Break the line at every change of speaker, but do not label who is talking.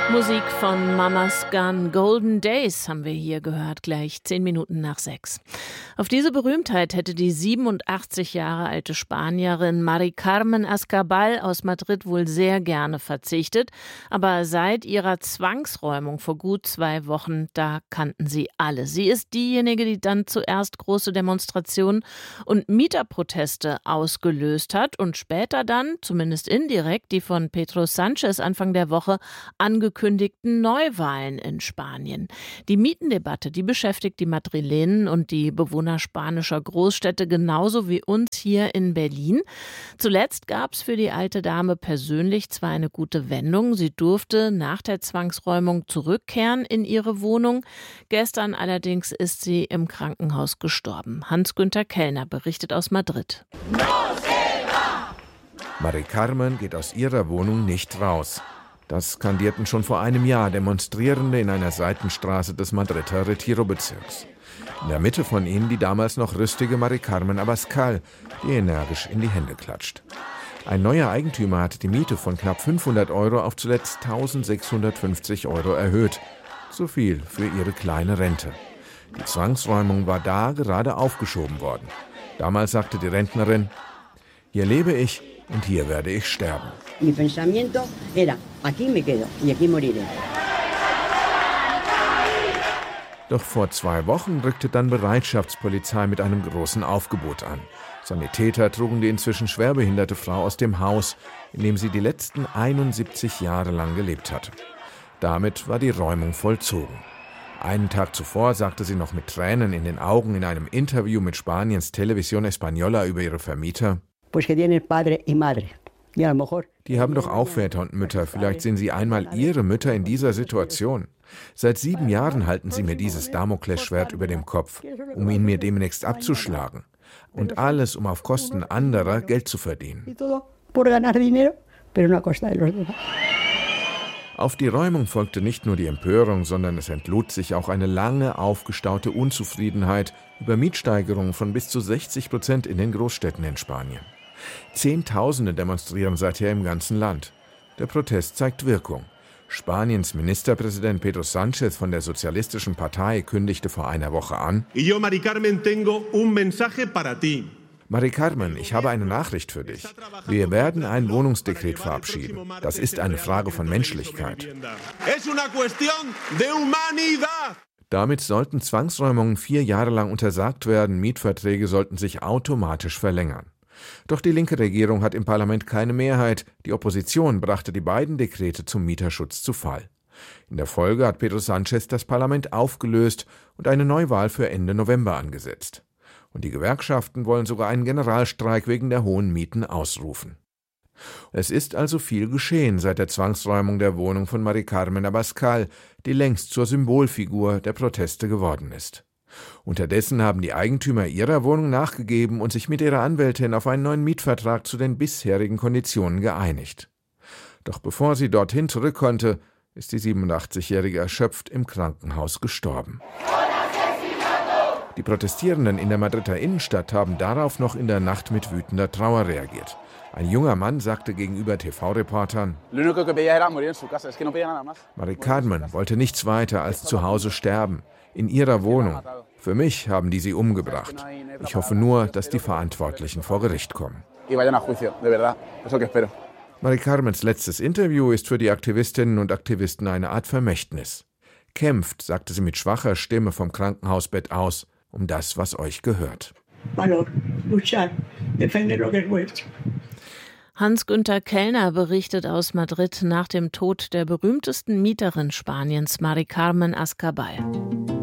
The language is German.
Musik von Mamas Gun, Golden Days haben wir hier gehört, gleich 10 Minuten nach 6. Auf diese Berühmtheit hätte die 87 Jahre alte Spanierin Mari Carmen Ascabal aus Madrid wohl sehr gerne verzichtet. Aber seit ihrer Zwangsräumung vor gut 2 Wochen, da kannten sie alle. Sie ist diejenige, die dann zuerst große Demonstrationen und Mieterproteste ausgelöst hat und später dann, zumindest indirekt, die von Pedro Sánchez Anfang der Woche angekündigten Neuwahlen in Spanien. Die Mietendebatte, die beschäftigt die Madrilenen und die Bewohner spanischer Großstädte genauso wie uns hier in Berlin. Zuletzt gab es für die alte Dame persönlich zwar eine gute Wendung. Sie durfte nach der Zwangsräumung zurückkehren in ihre Wohnung. Gestern allerdings ist sie im Krankenhaus gestorben. Hans-Günther Kellner berichtet aus Madrid.
Mari Carmen geht aus ihrer Wohnung nicht raus. Das skandierten schon vor einem Jahr Demonstrierende in einer Seitenstraße des Madrider Retiro-Bezirks. In der Mitte von ihnen die damals noch rüstige Mari Carmen Abascal, die energisch in die Hände klatscht. Ein neuer Eigentümer hatte die Miete von knapp 500 € auf zuletzt 1.650 € erhöht. So viel für ihre kleine Rente. Die Zwangsräumung war da gerade aufgeschoben worden. Damals sagte die Rentnerin: Hier lebe ich und hier werde ich sterben.
Mi pensamiento era, aquí me quedo y aquí moriré.
Doch vor 2 Wochen rückte dann Bereitschaftspolizei mit einem großen Aufgebot an. Sanitäter trugen die inzwischen schwerbehinderte Frau aus dem Haus, in dem sie die letzten 71 Jahre lang gelebt hatte. Damit war die Räumung vollzogen. Einen Tag zuvor sagte sie noch mit Tränen in den Augen in einem Interview mit Spaniens Televisión Española über ihre Vermieter:
Pues que tienen padre y madre.
Die haben doch auch Väter und Mütter. Vielleicht sehen Sie einmal Ihre Mütter in dieser Situation. Seit 7 Jahren halten Sie mir dieses Damoklesschwert über dem Kopf, um ihn mir demnächst abzuschlagen. Und alles, um auf Kosten anderer Geld zu verdienen. Auf die Räumung folgte nicht nur die Empörung, sondern es entlud sich auch eine lange aufgestaute Unzufriedenheit über Mietsteigerungen von bis zu 60% in den Großstädten in Spanien. Zehntausende demonstrieren seither im ganzen Land. Der Protest zeigt Wirkung. Spaniens Ministerpräsident Pedro Sánchez von der Sozialistischen Partei kündigte vor einer Woche an:
Mari Carmen, tengo un mensaje para ti.
Mari Carmen, ich habe eine Nachricht für dich. Wir werden ein Wohnungsdekret verabschieden. Das ist eine Frage von Menschlichkeit. Damit sollten Zwangsräumungen 4 Jahre lang untersagt werden, Mietverträge sollten sich automatisch verlängern. Doch die linke Regierung hat im Parlament keine Mehrheit. Die Opposition brachte die beiden Dekrete zum Mieterschutz zu Fall. In der Folge hat Pedro Sánchez das Parlament aufgelöst und eine Neuwahl für Ende November angesetzt. Und die Gewerkschaften wollen sogar einen Generalstreik wegen der hohen Mieten ausrufen. Es ist also viel geschehen seit der Zwangsräumung der Wohnung von Mari Carmen Abascal, die längst zur Symbolfigur der Proteste geworden ist. Unterdessen haben die Eigentümer ihrer Wohnung nachgegeben und sich mit ihrer Anwältin auf einen neuen Mietvertrag zu den bisherigen Konditionen geeinigt. Doch bevor sie dorthin zurück konnte, ist die 87-Jährige erschöpft im Krankenhaus gestorben. Die Protestierenden in der Madrider Innenstadt haben darauf noch in der Nacht mit wütender Trauer reagiert. Ein junger Mann sagte gegenüber TV-Reportern: Mari Carmen wollte nichts weiter als zu Hause sterben, in ihrer Wohnung. Für mich haben die sie umgebracht. Ich hoffe nur, dass die Verantwortlichen vor Gericht kommen. Mari Carmens letztes Interview ist für die Aktivistinnen und Aktivisten eine Art Vermächtnis. Kämpft, sagte sie mit schwacher Stimme vom Krankenhausbett aus, um das, was euch gehört.
Hans-Günther Kellner berichtet aus Madrid nach dem Tod der berühmtesten Mieterin Spaniens, Mari Carmen Ascabal.